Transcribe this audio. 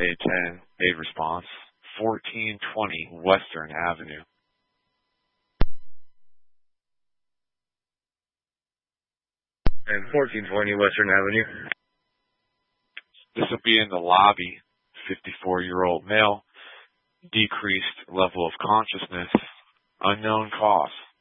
A10, A response, 1420 Western Avenue. And 1420 Western Avenue. This will be in the lobby. 54-year-old male, decreased level of consciousness, unknown cause.